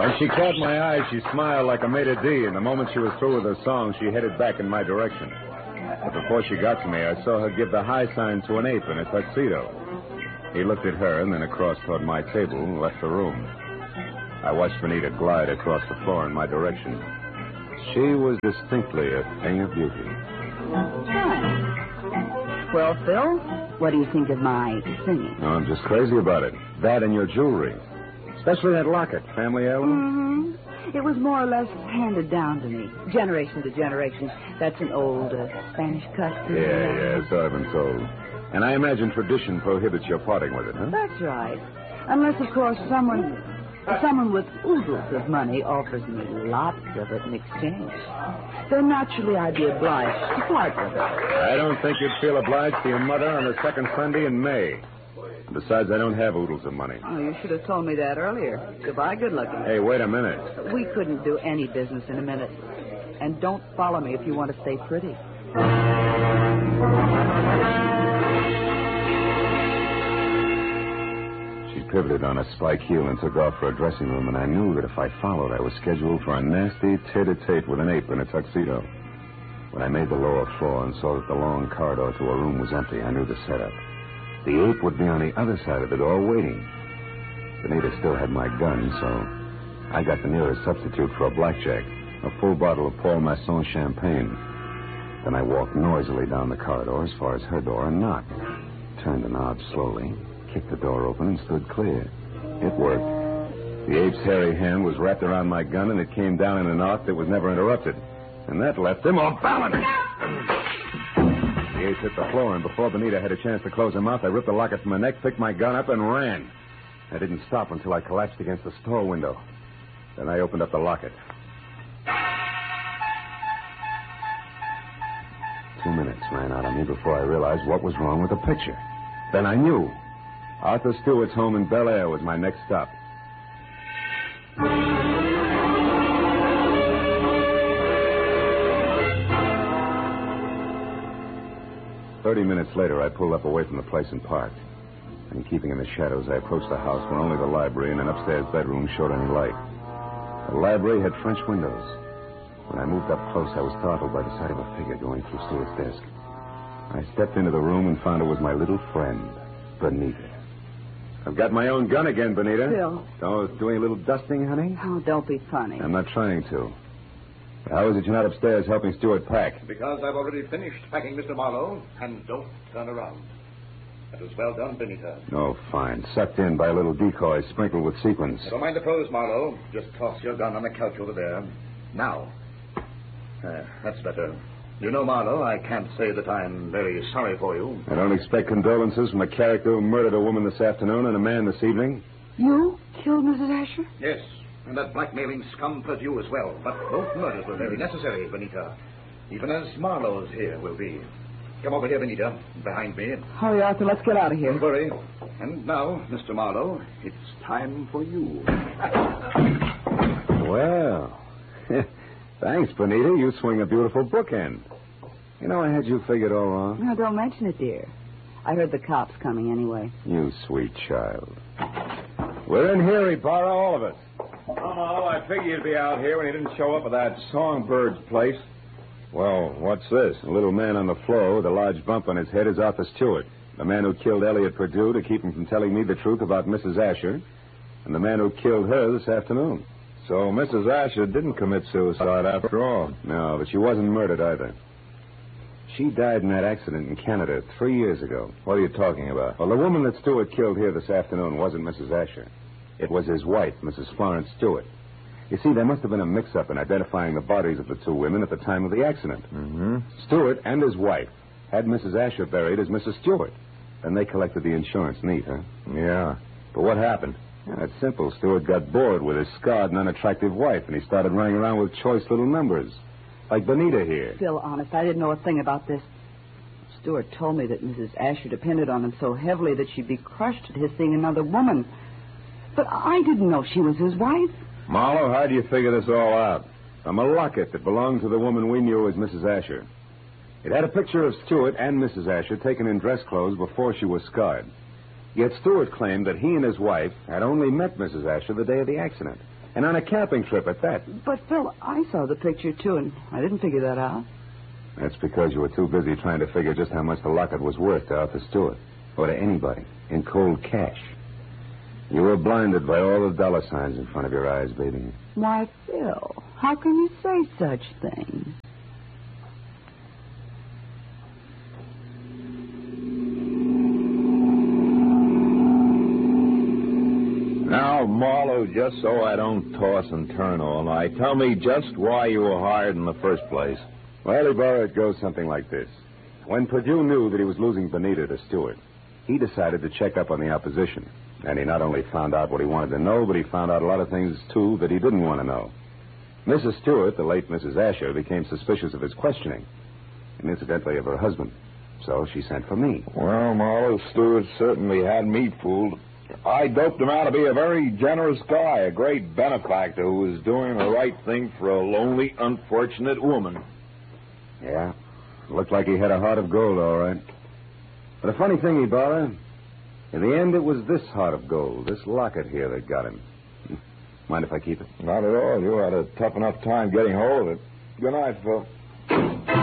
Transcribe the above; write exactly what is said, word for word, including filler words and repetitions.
When she caught my eye, she smiled like a maitre d', and the moment she was through with her song, she headed back in my direction. But before she got to me, I saw her give the high sign to an ape in a tuxedo. He looked at her and then across toward my table and left the room. I watched Benita glide across the floor in my direction. She was distinctly a thing of beauty. Fine. Well, Phil, what do you think of my singing? Oh, I'm just crazy about it. That and your jewelry. Especially that locket, family heirloom. Mm-hmm. It was more or less handed down to me, generation to generation. That's an old uh, Spanish custom. Yeah, yeah, so I've been told. And I imagine tradition prohibits your parting with it, huh? That's right. Unless, of course, someone someone with oodles of money offers me lots of it in exchange. Then naturally I'd be obliged to part with it. I don't think you'd feel obliged to your mother on the second Sunday in May. Besides, I don't have oodles of money. Oh, you should have told me that earlier. Goodbye, good looking. Hey, wait a minute. We couldn't do any business in a minute. And don't follow me if you want to stay pretty. She pivoted on a spike heel and took off for a dressing room, and I knew that if I followed, I was scheduled for a nasty tete-a-tete with an ape in a tuxedo. When I made the lower floor and saw that the long corridor to a room was empty, I knew the setup. The ape would be on the other side of the door waiting. Benita still had my gun, so I got the nearest substitute for a blackjack, a full bottle of Paul Masson champagne. Then I walked noisily down the corridor as far as her door and knocked. Turned the knob slowly, kicked the door open, and stood clear. It worked. The ape's hairy hand was wrapped around my gun, and it came down in an arc that was never interrupted. And that left him off balance. The ape hit the floor, and before Benita had a chance to close her mouth, I ripped the locket from her neck, picked my gun up, and ran. I didn't stop until I collapsed against the store window. Then I opened up the locket. Two minutes ran out on me before I realized what was wrong with the picture. Then I knew. Arthur Stewart's home in Bel Air was my next stop. Thirty minutes later, I pulled up away from the place and parked. And keeping in the shadows, I approached the house where only the library and an upstairs bedroom showed any light. The library had French windows. When I moved up close, I was startled by the sight of a figure going through Stewart's desk. I stepped into the room and found it was my little friend, Benita. I've got my own gun again, Benita. Phil. Oh, doing a little dusting, honey? Oh, don't be funny. I'm not trying to. How is it you're not upstairs helping Stewart pack? Because I've already finished packing, Mister Marlowe, and don't turn around. That was well done, Benita. Oh, fine. Sucked in by a little decoy sprinkled with sequins. Never mind the pose, Marlowe. Just toss your gun on the couch over there. Now. Uh, that's better. You know, Marlowe, I can't say that I'm very sorry for you. I don't expect condolences from a character who murdered a woman this afternoon and a man this evening. You killed Missus Asher? Yes, and that blackmailing scum put you as well. But both murders were very necessary, Benita. Even as Marlowe's here will be. Come over here, Benita, behind me. Hurry, Arthur, let's get out of here. Don't worry. And now, Mister Marlowe, it's time for you. Well, thanks, Benita. You swing a beautiful bookend. You know, I had you figured all wrong. No, don't mention it, dear. I heard the cops coming anyway. You sweet child. We're in here, Ibarra, all of us. Oh, no, I figured you'd be out here when you didn't show up at that Songbird's place. Well, what's this? A little man on the floor with a large bump on his head is Arthur Stewart, the man who killed Elliot Perdue to keep him from telling me the truth about Missus Asher, and the man who killed her this afternoon. So Missus Asher didn't commit suicide after all. No, but she wasn't murdered either. She died in that accident in Canada three years ago. What are you talking about? Well, the woman that Stewart killed here this afternoon wasn't Missus Asher. It was his wife, Missus Florence Stewart. You see, there must have been a mix-up in identifying the bodies of the two women at the time of the accident. Mm-hmm. Stewart and his wife had Missus Asher buried as Missus Stewart. Then they collected the insurance neat, huh? Yeah. But what happened? Yeah, it's simple. Stewart got bored with his scarred and unattractive wife, and he started running around with choice little numbers. Like Benita here. Phil, honest, I didn't know a thing about this. Stewart told me that Missus Asher depended on him so heavily that she'd be crushed at his seeing another woman. But I didn't know she was his wife. Marlowe, how do you figure this all out? From a locket that belonged to the woman we knew as Missus Asher. It had a picture of Stewart and Missus Asher taken in dress clothes before she was scarred. Yet Stewart claimed that he and his wife had only met Missus Asher the day of the accident. And on a camping trip at that. But, Phil, I saw the picture, too, and I didn't figure that out. That's because you were too busy trying to figure just how much the locket was worth to Arthur Stewart. Or to anybody. In cold cash. You were blinded by all the dollar signs in front of your eyes, baby. Why, Phil, how can you say such things? Now, Marlowe, just so I don't toss and turn all night, tell me just why you were hired in the first place. Well, Ibarra, it goes something like this. When Perdue knew that he was losing Benita to Stewart, he decided to check up on the opposition. And he not only found out what he wanted to know, but he found out a lot of things, too, that he didn't want to know. Missus Stewart, the late Missus Asher, became suspicious of his questioning, and incidentally of her husband. So she sent for me. Well, Marlowe, Stewart certainly had me fooled. I doped him out to be a very generous guy, a great benefactor who was doing the right thing for a lonely, unfortunate woman. Yeah, looked like he had a heart of gold, all right. But a funny thing, Ibarra, in the end it was this heart of gold, this locket here that got him. Mind if I keep it? Not at all. You had a tough enough time getting hold of it. Good night, Phil.